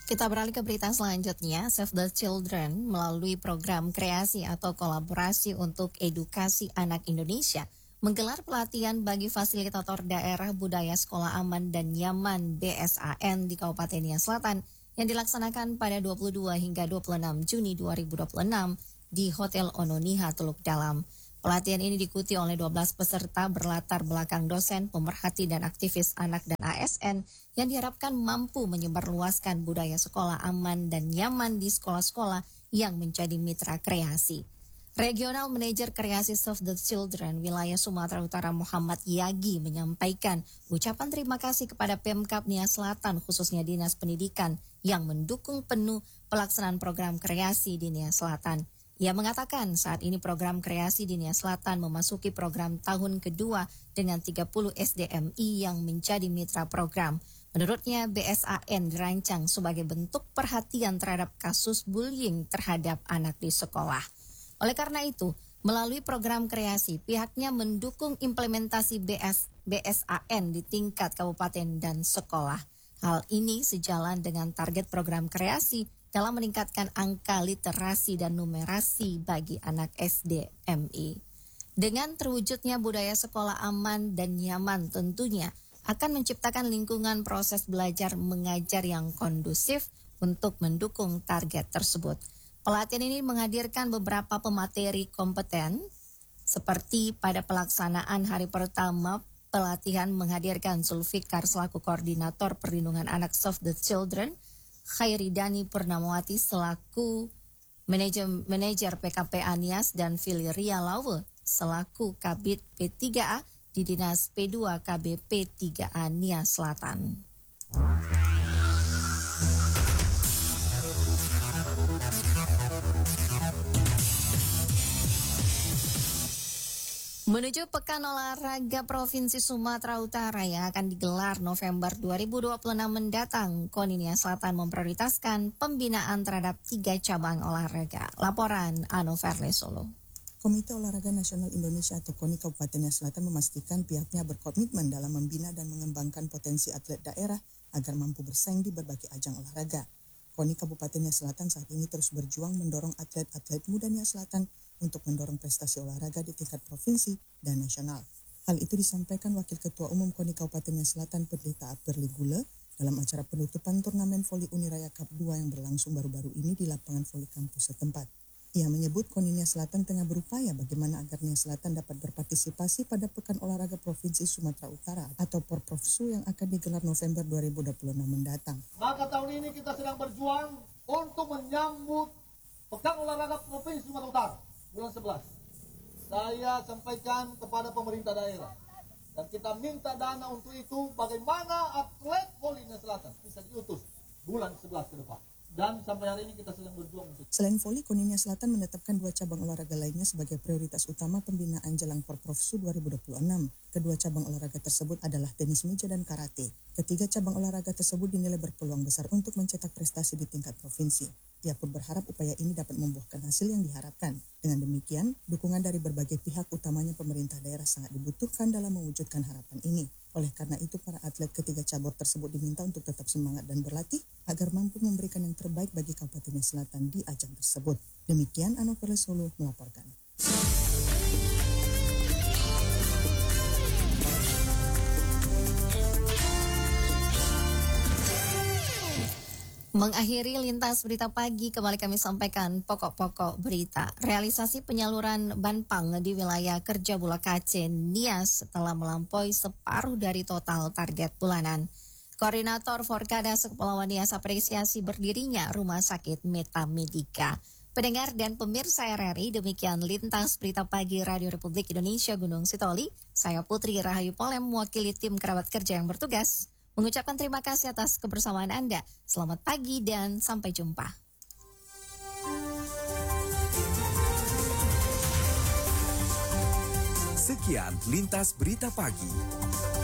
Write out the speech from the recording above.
Kita beralih ke berita selanjutnya. Save the Children melalui program kreasi atau kolaborasi untuk edukasi anak Indonesia menggelar pelatihan bagi fasilitator daerah budaya sekolah aman dan nyaman BSAN di Kabupaten Nia Selatan yang dilaksanakan pada 22 hingga 26 Juni 2026 di Hotel Ononiha Teluk Dalam. Pelatihan ini diikuti oleh 12 peserta berlatar belakang dosen, pemerhati dan aktivis anak dan ASN yang diharapkan mampu menyebarluaskan budaya sekolah aman dan nyaman di sekolah-sekolah yang menjadi mitra kreasi. Regional Manager Kreasi Save the Children wilayah Sumatera Utara Muhammad Yagi menyampaikan ucapan terima kasih kepada Pemkab Nia Selatan khususnya Dinas Pendidikan yang mendukung penuh pelaksanaan program kreasi di Nia Selatan. Ia mengatakan saat ini program kreasi di Nia Selatan memasuki program tahun kedua dengan 30 SDMI yang menjadi mitra program. Menurutnya BSAN dirancang sebagai bentuk perhatian terhadap kasus bullying terhadap anak di sekolah. Oleh karena itu, melalui program kreasi pihaknya mendukung implementasi BSAN di tingkat kabupaten dan sekolah. Hal ini sejalan dengan target program kreasi dalam meningkatkan angka literasi dan numerasi bagi anak SDMI. Dengan terwujudnya budaya sekolah aman dan nyaman tentunya akan menciptakan lingkungan proses belajar mengajar yang kondusif untuk mendukung target tersebut. Pelatihan ini menghadirkan beberapa pemateri kompeten seperti pada pelaksanaan hari pertama pelatihan menghadirkan Zulfikar selaku koordinator perlindungan anak Save the Children, Khairidani Purnamawati selaku manajer PKP Anias dan Filiria Lawe selaku Kabid P3A di Dinas P2 KB P3A Nia Selatan. Menuju Pekan Olahraga Provinsi Sumatera Utara yang akan digelar November 2026 mendatang, KONI Nia Selatan memprioritaskan pembinaan terhadap 3 cabang olahraga. Laporan Anoverle Solo. Komite Olahraga Nasional Indonesia atau KONI Kabupaten Nia Selatan memastikan pihaknya berkomitmen dalam membina dan mengembangkan potensi atlet daerah agar mampu bersaing di berbagai ajang olahraga. KONI Kabupaten Nia Selatan saat ini terus berjuang mendorong atlet-atlet muda Nia Selatan untuk mendorong prestasi olahraga di tingkat provinsi dan nasional. Hal itu disampaikan Wakil Ketua Umum KONI Kabupaten Nia Selatan Pendeta Aperli Gule dalam acara penutupan turnamen voli Uniraya Cup 2 yang berlangsung baru-baru ini di lapangan voli kampus setempat. Ia menyebut KONI Nia Selatan tengah berupaya bagaimana agar Nia Selatan dapat berpartisipasi pada Pekan Olahraga Provinsi Sumatera Utara atau Porprofsu yang akan digelar November 2026 mendatang. Maka tahun ini kita sedang berjuang untuk menyambut Pekan Olahraga Provinsi Sumatera Utara bulan 11. Saya sampaikan kepada pemerintah daerah dan kita minta dana untuk itu bagaimana atlet voli Nia Selatan bisa diutus bulan 11 ke depan. Dan sampai hari ini kita sedang berjuang untuk. Selain voli, KONI Nia Selatan menetapkan 2 cabang olahraga lainnya sebagai prioritas utama pembinaan jelang Porprofsu 2026. Kedua cabang olahraga tersebut adalah tenis meja dan karate. Ketiga cabang olahraga tersebut dinilai berpeluang besar untuk mencetak prestasi di tingkat provinsi. Ia pun berharap upaya ini dapat membuahkan hasil yang diharapkan. Dengan demikian, dukungan dari berbagai pihak utamanya pemerintah daerah sangat dibutuhkan dalam mewujudkan harapan ini. Oleh karena itu, para atlet ketiga cabur tersebut diminta untuk tetap semangat dan berlatih agar mampu memberikan yang terbaik bagi Kabupaten Nia Selatan di ajang tersebut. Demikian Anoverle Solo melaporkan. Mengakhiri lintas berita pagi, kembali kami sampaikan pokok-pokok berita. Realisasi penyaluran Banpang di wilayah kerja Bulak Aceh Nias telah melampaui separuh dari total target bulanan. Koordinator Forkada Kepulauan Nias apresiasi berdirinya Rumah Sakit Meta Medika. Pendengar dan pemirsa RRI, demikian lintas berita pagi Radio Republik Indonesia Gunung Sitoli. Saya Putri Rahayu Polem, mewakili tim kerabat kerja yang bertugas, mengucapkan terima kasih atas kebersamaan Anda. Selamat pagi dan sampai jumpa. Sekian lintas berita pagi.